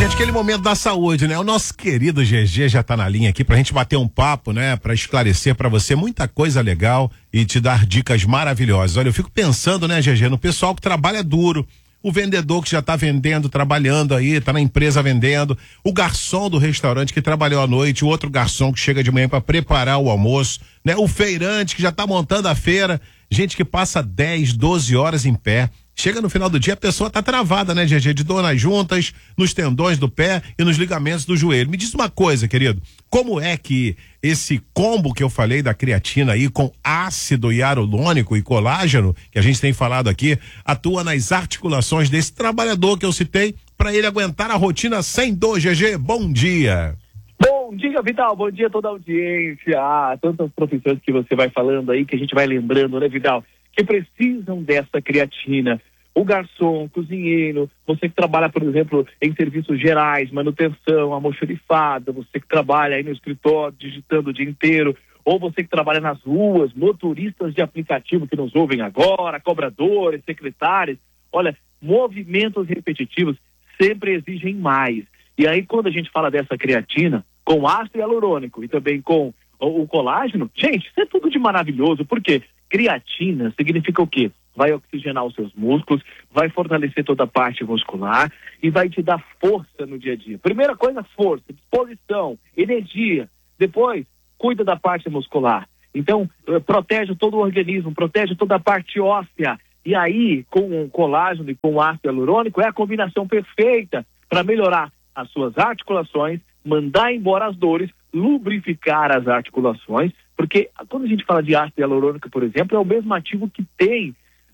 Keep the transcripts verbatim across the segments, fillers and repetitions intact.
gente, aquele momento da saúde, né? O nosso querido G G já tá na linha aqui pra gente bater um papo, né? Pra esclarecer pra você muita coisa legal e te dar dicas maravilhosas. Olha, eu fico pensando, né, G G, no pessoal que trabalha duro, o vendedor que já tá vendendo, trabalhando aí, tá na empresa vendendo, o garçom do restaurante que trabalhou à noite, o outro garçom que chega de manhã pra preparar o almoço, né? O feirante que já tá montando a feira, gente que passa dez, doze horas em pé. Chega no final do dia, a pessoa tá travada, né, G G? De dor nas juntas, nos tendões do pé e nos ligamentos do joelho. Me diz uma coisa, querido, como é que esse combo que eu falei da creatina aí com ácido hialurônico e colágeno, que a gente tem falado aqui, atua nas articulações desse trabalhador que eu citei, para ele aguentar a rotina sem dor, G G? Bom dia. Bom dia, Vidal. Bom dia a toda a audiência. Ah, tantas profissões que você vai falando aí, que a gente vai lembrando, né, Vidal? Que precisam dessa creatina. O garçom, cozinheiro, você que trabalha, por exemplo, em serviços gerais, manutenção, almoxarifada, você que trabalha aí no escritório, digitando o dia inteiro, ou você que trabalha nas ruas, motoristas de aplicativo que nos ouvem agora, cobradores, secretários. Olha, movimentos repetitivos sempre exigem mais. E aí, quando a gente fala dessa creatina, com ácido hialurônico e também com o, o colágeno, gente, isso é tudo de maravilhoso. Por quê? Creatina significa o quê? Vai oxigenar os seus músculos, vai fortalecer toda a parte muscular e vai te dar força no dia a dia. Primeira coisa, força, disposição, energia. Depois, cuida da parte muscular. Então, eh, protege todo o organismo, protege toda a parte óssea. E aí, com o colágeno e com o ácido hialurônico, é a combinação perfeita para melhorar as suas articulações, mandar embora as dores, lubrificar as articulações, porque quando a gente fala de ácido hialurônico, por exemplo, é o mesmo ativo que tem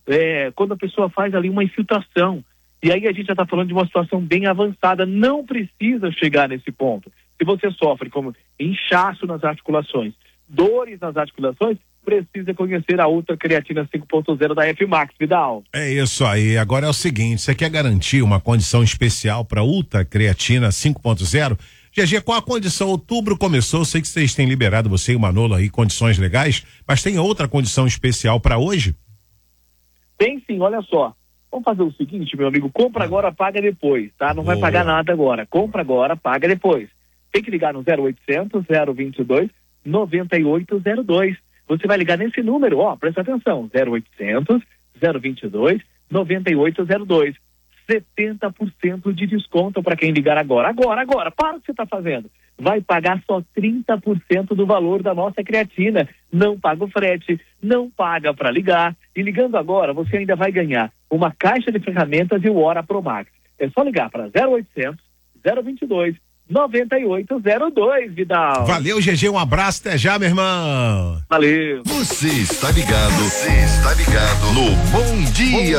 é, quando a pessoa faz ali uma infiltração. E aí a gente já está falando de uma situação bem avançada, não precisa chegar nesse ponto. Se você sofre como inchaço nas articulações, dores nas articulações, precisa conhecer a Ultra Creatina cinco ponto zero da F Max, Vidal. É isso aí. Agora é o seguinte, você quer garantir uma condição especial para Ultra Creatina cinco ponto zero? G G, qual a condição? Outubro começou, sei que vocês têm liberado, você e o Manolo aí, condições legais, mas tem outra condição especial para hoje? Tem sim, olha só. Vamos fazer o seguinte, meu amigo, compra agora, paga depois, tá? Não Boa. vai pagar nada agora. Compra agora, paga depois. Tem que ligar no zero oitocentos, zero vinte e dois, noventa e oito zero dois. Você vai ligar nesse número, ó, presta atenção, zero oitocentos, zero vinte e dois, noventa e oito zero dois. setenta por cento de desconto para quem ligar agora. Agora, agora, para o que você está fazendo. Vai pagar só trinta por cento do valor da nossa creatina. Não paga o frete, não paga para ligar. E ligando agora, você ainda vai ganhar uma caixa de ferramentas e o Hora Pro Max. É só ligar para zero oitocentos, zero vinte e dois, noventa e oito zero dois, Vidal. Valeu, G G, um abraço, até já, meu irmão. Valeu. Você está ligado, você está ligado no Bom Dia